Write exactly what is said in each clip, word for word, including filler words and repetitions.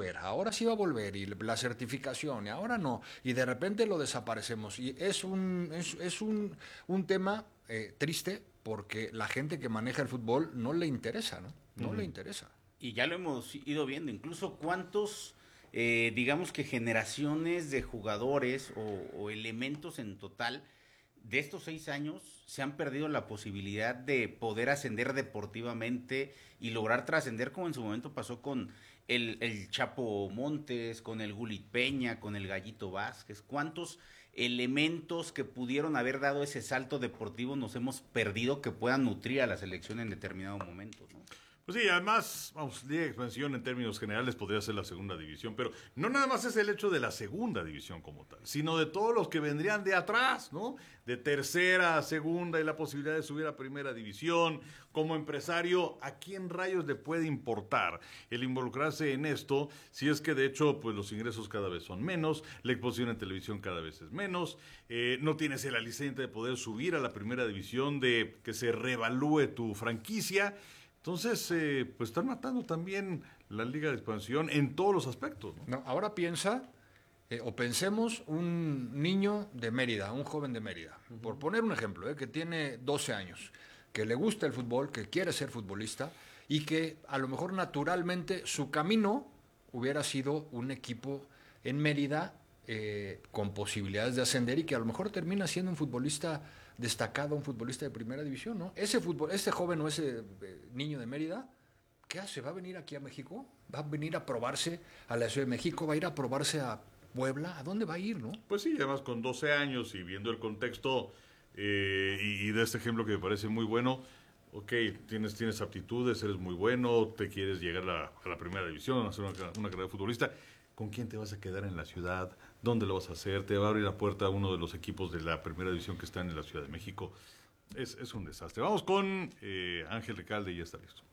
volver, ahora sí va a volver, y la certificación, y ahora no, y de repente lo desaparecemos. Y es un, es, es un, un tema eh, triste, porque la gente que maneja el fútbol no le interesa, ¿no? No uh-huh. le interesa. Y ya lo hemos ido viendo, incluso cuántos, eh, digamos que generaciones de jugadores o, o elementos en total de estos seis años se han perdido la posibilidad de poder ascender deportivamente y lograr trascender, como en su momento pasó con el, el Chapo Montes, con el Gulit Peña, con el Gallito Vázquez. ¿Cuántos elementos que pudieron haber dado ese salto deportivo nos hemos perdido que puedan nutrir a la selección en determinado momento, ¿no? Pues sí, además, vamos, Liga de Expansión en términos generales podría ser la segunda división, pero no nada más es el hecho de la segunda división como tal, sino de todos los que vendrían de atrás, ¿no? De tercera a segunda y la posibilidad de subir a primera división. Como empresario, ¿a quién rayos le puede importar el involucrarse en esto? Si es que de hecho, pues los ingresos cada vez son menos, la exposición en televisión cada vez es menos, eh, no tienes el aliciente de poder subir a la primera división, de que se reevalúe tu franquicia. Entonces, eh, pues están matando también la Liga de Expansión en todos los aspectos, ¿no? No, ahora piensa, eh, o pensemos un niño de Mérida, un joven de Mérida, uh-huh. por poner un ejemplo, eh, que tiene doce años, que le gusta el fútbol, que quiere ser futbolista y que a lo mejor naturalmente su camino hubiera sido un equipo en Mérida eh, con posibilidades de ascender y que a lo mejor termina siendo un futbolista destacado, un futbolista de primera división, ¿no? Ese fútbol, este joven o ese eh, niño de Mérida, ¿qué hace? ¿Va a venir aquí a México? ¿Va a venir a probarse a la Ciudad de México? ¿Va a ir a probarse a Puebla? ¿A dónde va a ir, no? Pues sí, además con doce años y viendo el contexto eh, y, y de este ejemplo que me parece muy bueno, ok, tienes, tienes aptitudes, eres muy bueno, te quieres llegar a la, a la primera división, a hacer una, una carrera de futbolista. ¿Con quién te vas a quedar en la ciudad? ¿Dónde lo vas a hacer? ¿Te va a abrir la puerta a uno de los equipos de la primera división que están en la Ciudad de México? Es, es un desastre. Vamos con eh, Ángel Recalde y ya está listo.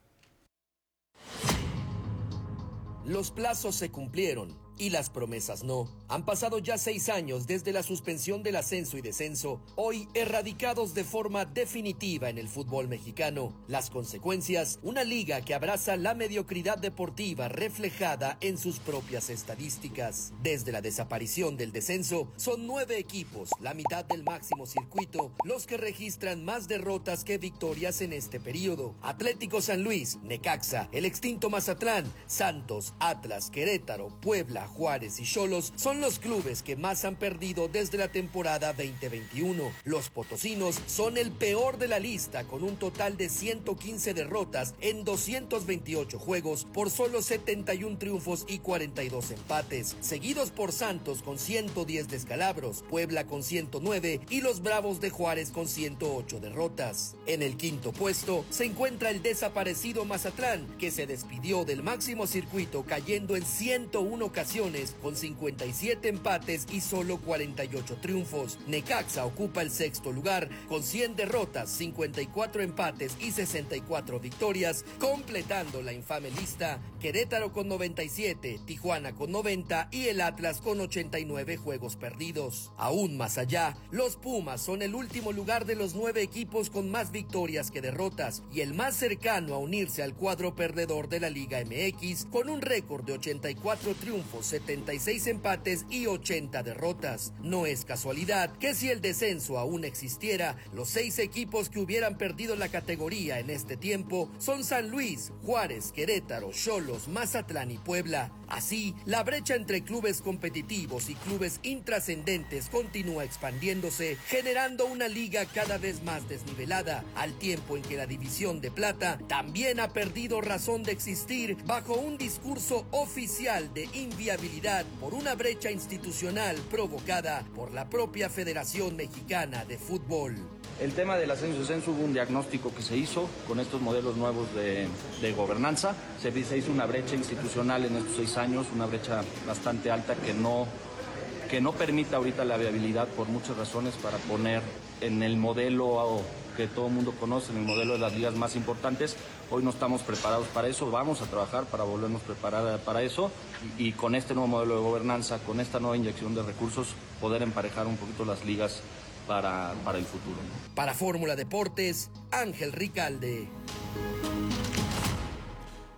Los plazos se cumplieron y las promesas no. Han pasado ya seis años desde la suspensión del ascenso y descenso, hoy erradicados de forma definitiva en el fútbol mexicano. Las consecuencias, una liga que abraza la mediocridad deportiva reflejada en sus propias estadísticas. Desde la desaparición del descenso, son nueve equipos, la mitad del máximo circuito, los que registran más derrotas que victorias en este periodo. Atlético San Luis, Necaxa, el extinto Mazatlán, Santos, Atlas, Querétaro, Puebla, Juárez y Xolos son los clubes que más han perdido desde la temporada veinte veintiuno. Los potosinos son el peor de la lista con un total de ciento quince derrotas en doscientos veintiocho juegos por solo setenta y uno triunfos y cuarenta y dos empates, seguidos por Santos con ciento diez descalabros, Puebla con ciento nueve y los Bravos de Juárez con ciento ocho derrotas. En el quinto puesto se encuentra el desaparecido Mazatlán, que se despidió del máximo circuito cayendo en ciento una ocasiones con cincuenta y siete empates y solo cuarenta y ocho triunfos. Necaxa ocupa el sexto lugar con cien derrotas, cincuenta y cuatro empates y sesenta y cuatro victorias, completando la infame lista Querétaro con noventa y siete, Tijuana con noventa y el Atlas con ochenta y nueve juegos perdidos. Aún más allá, los Pumas son el último lugar de los nueve equipos con más victorias que derrotas y el más cercano a unirse al cuadro perdedor de la Liga M X con un récord de ochenta y cuatro triunfos, setenta y seis empates y ochenta derrotas. No es casualidad que si el descenso aún existiera, los seis equipos que hubieran perdido la categoría en este tiempo son San Luis, Juárez, Querétaro, Xolos, Mazatlán y Puebla. Así, la brecha entre clubes competitivos y clubes intrascendentes continúa expandiéndose, generando una liga cada vez más desnivelada, al tiempo en que la división de plata también ha perdido razón de existir bajo un discurso oficial de inviabilidad por una brecha institucional provocada por la propia Federación Mexicana de Fútbol. El tema del ascenso y descenso, hubo un diagnóstico que se hizo con estos modelos nuevos de, de gobernanza. Se, se hizo una brecha institucional en estos seis años, una brecha bastante alta que no, que no permite ahorita la viabilidad por muchas razones para poner en el modelo que todo el mundo conoce, en el modelo de las ligas más importantes. Hoy no estamos preparados para eso, vamos a trabajar para volvernos preparar para eso y, y con este nuevo modelo de gobernanza, con esta nueva inyección de recursos, poder emparejar un poquito las ligas para, para el futuro. Para Fórmula Deportes, Ángel Recalde.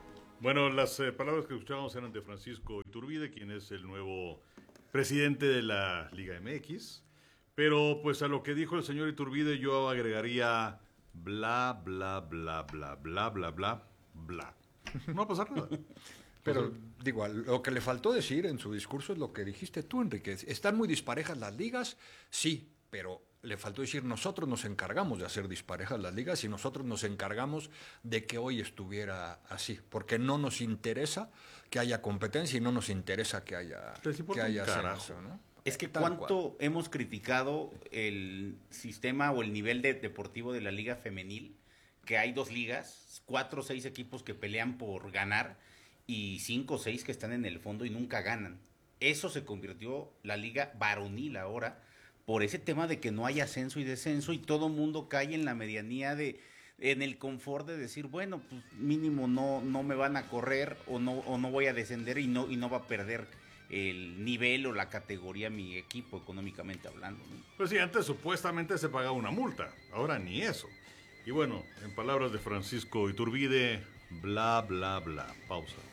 Bueno, las eh, palabras que escuchábamos eran de Francisco Iturbide, quien es el nuevo presidente de la Liga M X. Pero pues a lo que dijo el señor Iturbide yo agregaría bla, bla, bla, bla, bla, bla, bla, bla. No va a pasar nada. Pero, digo, lo que le faltó decir en su discurso es lo que dijiste tú, Enrique. ¿Están muy disparejas las ligas? Sí, pero le faltó decir, nosotros nos encargamos de hacer disparejas las ligas y nosotros nos encargamos de que hoy estuviera así, porque no nos interesa que haya competencia y no nos interesa que haya, que haya ascenso, ¿no? Es que Tal cuánto cual. hemos criticado el sistema o el nivel de, deportivo de la liga femenil, que hay dos ligas, cuatro o seis equipos que pelean por ganar y cinco o seis que están en el fondo y nunca ganan. Eso se convirtió la liga varonil ahora por ese tema de que no hay ascenso y descenso y todo mundo cae en la medianía de, en el confort de decir, bueno, pues mínimo no, no me van a correr o no, o no voy a descender y no, y no va a perder el nivel o la categoría mi equipo económicamente hablando, ¿no? Pues sí, antes supuestamente se pagaba una multa, ahora ni eso. Y bueno, en palabras de Francisco Iturbide, bla, bla, bla. Pausa.